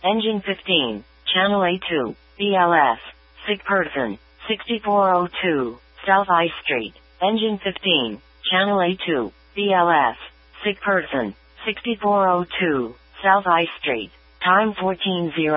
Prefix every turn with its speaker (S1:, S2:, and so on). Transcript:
S1: Engine 15, Channel A2, BLS, sick person, 6402, South I Street. Engine 15, Channel A2, BLS, sick person, 6402, South I Street. Time 14:00.